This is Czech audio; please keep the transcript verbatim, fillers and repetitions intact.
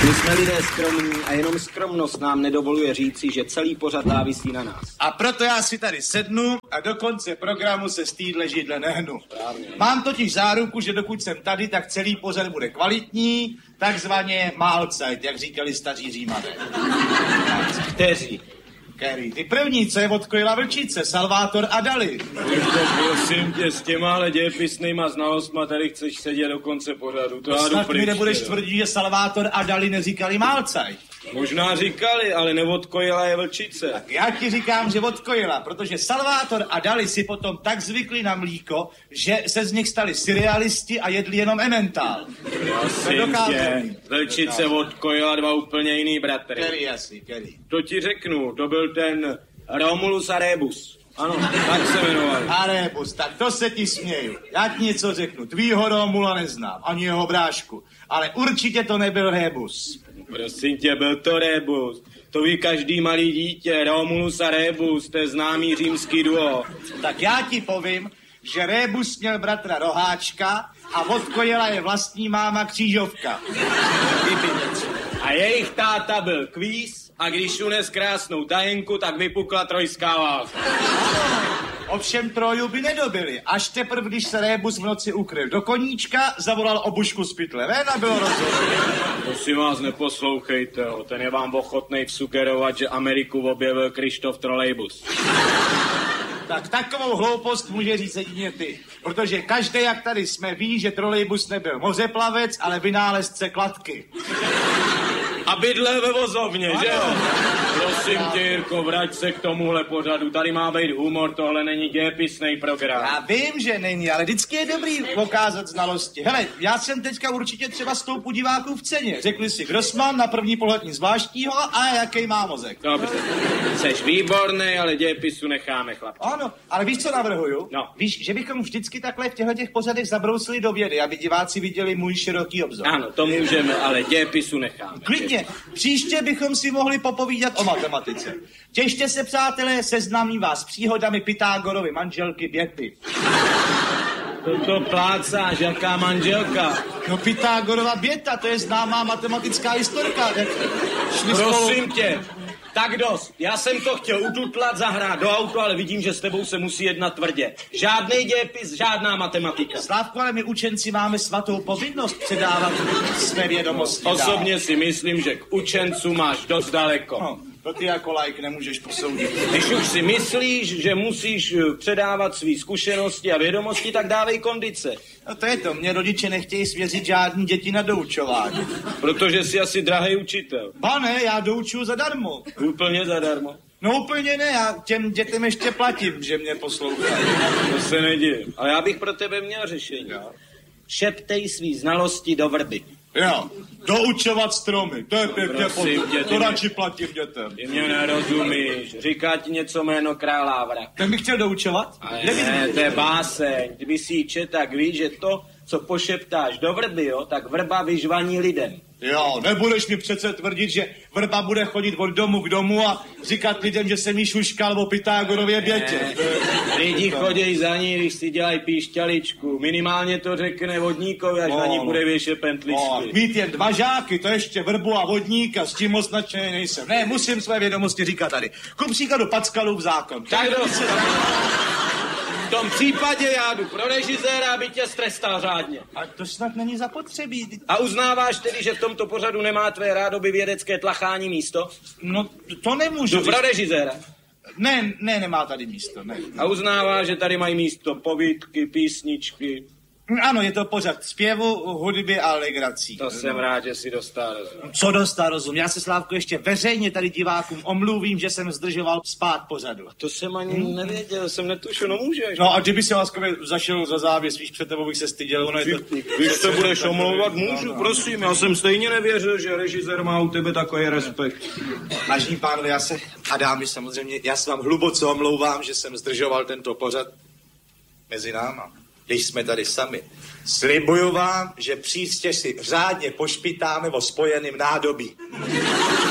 My jsme lidé skromní a jenom skromnost nám nedovoluje říci, že celý pořad závisí na nás. A proto já si tady sednu a do konce programu se z týdle židle nehnu. Správně. Mám totiž záruku, že dokud jsem tady, tak celý pořad bude kvalitní, takzvaně Mahlzeit, jak říkali staří Římané. Kteří? Kerry. Ty první, co je odkojila vlčice, Salvator a Dali. Prosím tě, s těmahle dějepisnýma znalostma tady chceš sedět do konce pořadu. To já jdu Snad mi pryč, nebudeš teda. tvrdit, že Salvator a Dali neříkali Mahlzeit. Možná říkali, ale neodkojila je vlčice. Tak já ti říkám, že odkojila, protože Salvator a Dali si potom tak zvykli na mlíko, že se z nich stali surrealisti a jedli jenom Emmental. Prosím tě, vlčice odkojila dva úplně jiný bratry. Kerry asi, Kerry. To ti řeknu, to byl ten Romulus a Rebus. Ano, tak se jmenovali. A Rebus, tak to se ti směju. Já ti něco řeknu, tvýho Romula neznám, ani jeho brášku, ale určitě to nebyl Rebus. Prosím tě, byl to Rebus. To ví každý malý dítě, Romulus a Rebus, to je známý římský duo. Tak já ti povím, že Rebus měl bratra Roháčka a odkojila je vlastní máma Křížovka. A jejich táta byl Kvíz a když unes krásnou tajenku, tak vypukla trojská válka. Ovšem Troju by nedobili. Až teprve, když se Rebus v noci ukryl do koníčka, zavolal obušku z pytle ven a bylo rozhodnuto. Prosím vás, neposlouchejte ho, ten je vám ochotnej vsugerovat, že Ameriku objevil Krištof Trolejbus. Tak takovou hloupost může říct jedině ty. Protože každý, jak tady jsme, ví, že trolejbus nebyl mořeplavec, ale vynálezce kladky. A bydlel ve vozovně, ano. Že jo? Prosím tě, Jirko, vrať se k tomuhle pořadu. Tady má být humor, tohle není dějepisný program. Já vím, že není, ale vždycky je dobrý ukázat znalosti. Hele, já jsem teďka určitě třeba stoupu diváků v ceně. Řekli si Grossman, na první pohled nic zvláštního a jaký má mozek. Dobře, seš výborný, ale dějepisu necháme, chlapče. Ano, ale víš, co navrhuju? No. Víš, že bychom vždycky takhle v těchto těch pořadech zabrousili do vědy, aby diváci viděli můj široký obzor. Ano, to můžeme, ale dějepisu necháme. Klidně, příště bychom si mohli popovídat o matematice. Těšte se, přátelé, seznámím vás s příhodami Pythagorovy manželky Běty. To plácáš, jaká manželka? No Pythagorova Běta, to je známá matematická historka. Jak šli Prosím spolu... tě, tak dost. Já jsem to chtěl ututlat, zahrát do auta, ale vidím, že s tebou se musí jednat tvrdě. Žádnej dějepis, žádná matematika. Slávku, ale my učenci máme svatou povinnost předávat své vědomosti. Osobně si myslím, že k učencu máš dost daleko. No, to ty jako laik nemůžeš posoudit. Když už si myslíš, že musíš předávat své zkušenosti a vědomosti, tak dávej kondice. No to je to, mě rodiče nechtějí svěřit žádný děti na doučování. Protože jsi asi drahý učitel. Pane, já doučuju zadarmo. Úplně zadarmo. No úplně ne, já těm dětem ještě platím, že mě poslouchají. To se nedivím. Ale já bych pro tebe měl řešení. Jo. Šeptej svý znalosti do vrby. Jo, doučovat stromy, to je pěkně Prosím potom, tě, to ty radši platím dětem. Ty mě nerozumíš. Říká ti něco jméno Králávra. Ten bych chtěl doučovat? Ale ne, to je báseň. Kdyby si ji čet, tak víš, že to, co pošeptáš do vrby, jo, tak vrba vyžvaní lidem. Jo, nebudeš mi přece tvrdit, že vrba bude chodit od domu k domu a říkat lidem, že jsem jí šuškal o Pythagorově Bětě. Lidi chodí za ní, když si dělají píšťaličku. Minimálně to řekne vodníkovi, až no, na ní no. bude věšet pentličky. No, mít jen dva žáky, to ještě vrbu a vodníka, s tím moc nadšený nejsem. Ne, musím své vědomosti říkat tady. Ku příkladu Packalův zákon. Tak dost. V tom případě já jdu pro režiséra, aby tě strestal řádně. A to snad není zapotřebí. A uznáváš tedy, že v tomto pořadu nemá tvé rádoby vědecké tlachání místo? No, to nemůžu. Jdu pro režiséra. Ne, ne, nemá tady místo, ne. A uznáváš, že tady mají místo povídky, písničky. Ano, je to pořad zpěvu, hudby a legrací. To jsem rád, že si dostal rozum. Co dostal rozum? Já se, Slávko, ještě veřejně tady divákům omluvím, že jsem zdržoval spát pořadu. To jsem ani hmm. nevěděl, jsem netušil, no můžeš. No a kdyby se láskavě zašel za závěs, víš, před tebou bych se styděl. Ono je to... Když se budeš omlouvat, můžu, no, no. Prosím, já jsem stejně nevěřil, že režisér má u tebe takový respekt. Vážení pánové, já se, a dámy samozřejmě, já se vám hluboce omlouvám, že jsem zdržoval tento pořad mezi náma. Když jsme tady sami. Slibuju vám, že příště si řádně pošpitáme o spojeným nádobí.